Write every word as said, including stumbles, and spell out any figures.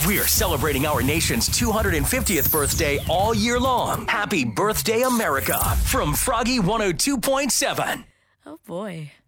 We're celebrating our nation's two hundred fiftieth birthday all year long. Happy birthday, America, from Froggy one oh two point seven. Oh, boy.